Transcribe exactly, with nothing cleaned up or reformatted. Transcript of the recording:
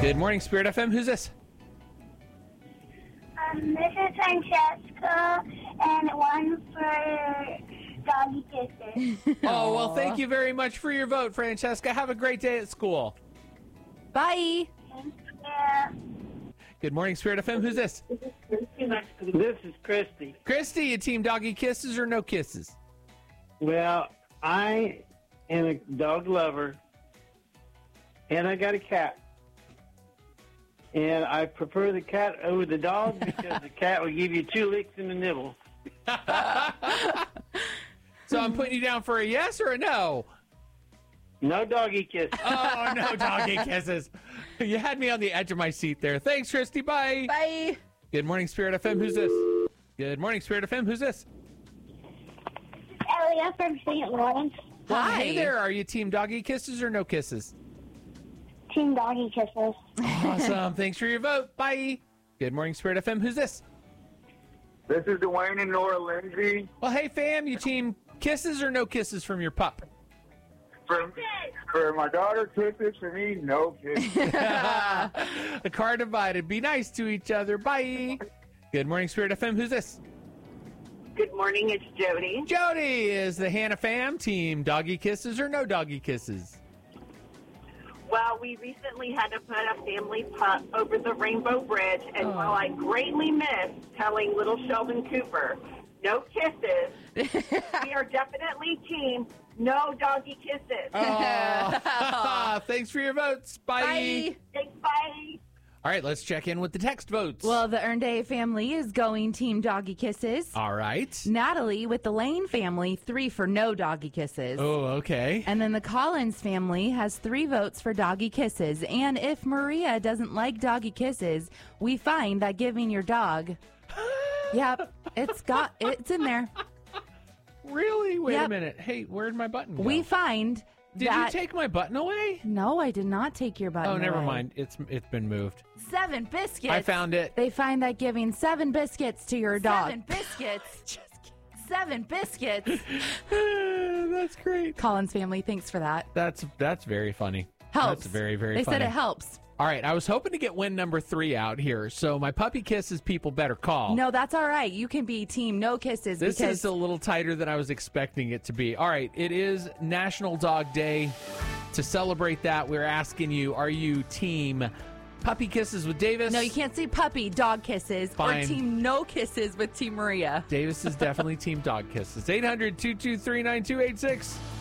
Good morning, Spirit F M. Who's this? Um, this is Francesca, and one for doggy kisses. Oh, well, thank you very much for your vote, Francesca. Have a great day at school. Bye. Thank you. Good morning, Spirit F M. Who's this? This is Christy. Christy, you team doggy kisses or no kisses? Well, I am a dog lover, and I got a cat. And I prefer the cat over the dog because the cat will give you two licks in the nibble. So I'm putting you down for a yes or a no? No doggy kiss. Oh, no doggy kisses. You had me on the edge of my seat there. Thanks, Christy. Bye. Bye. Good morning, Spirit F M. Who's this? Good morning, Spirit F M. Who's this? Elia from Saint Lawrence. Well, Hi. hey there. Are you team doggy kisses or no kisses? Team doggy kisses. Awesome. Thanks for your vote. Bye. Good morning, Spirit F M. Who's this? This is Dwayne and Nora Lindsay. Well, hey, fam. You team kisses or no kisses from your pup? For, for my daughter, kisses. For me, no kisses. The car divided. Be nice to each other. Bye. Good morning, Spirit F M. Who's this? Good morning, it's Jody. Jody is the Hannah fam. Team doggy kisses or no doggy kisses? Well, we recently had to put a family pup over the Rainbow Bridge, and while I greatly miss telling little Sheldon Cooper, no kisses, we are definitely team no doggy kisses. Oh. Thanks for your votes. Bye. Bye. Thanks, bye. All right, let's check in with the text votes. Well, the Earned A family is going team doggy kisses. All right. Natalie with the Lane family, three for no doggy kisses. Oh, okay. And then the Collins family has three votes for doggy kisses. And if Maria doesn't like doggy kisses, we find that giving your dog... Yep, it's got it's in there. Really? Wait Yep. a minute. Hey, where'd my button go? We find Did that... you take my button away? No, I did not take your button Oh, never away. mind. It's it's been moved. Seven biscuits. I found it. They find that giving seven biscuits to your dog. Seven biscuits. Seven biscuits. That's great. Collins family, thanks for that. That's that's very funny. Helps. That's very, very They funny. said it helps. All right, I was hoping to get win number three out here, so my puppy kisses people better call. No, that's all right. You can be team no kisses. This because is a little tighter than I was expecting it to be. All right, it is National Dog Day. To celebrate that, we're asking you, are you team puppy kisses with Davis? No, you can't say puppy dog kisses Fine. or team no kisses with Team Maria. Davis is definitely team dog kisses. eight hundred, two two three, nine two eight six.